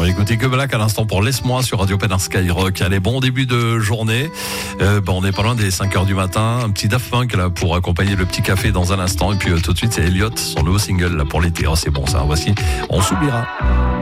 va écouter que Black à l'instant pour Laisse-moi sur Radio Pénin Skyrock. Allez, bon début de journée. On n'est pas loin des 5h du matin. Un petit Daft Punk là pour accompagner le petit café dans un instant. Et puis tout de suite, c'est Elliott, son nouveau single là pour l'été. Oh, c'est bon ça. Voici On s'oubliera.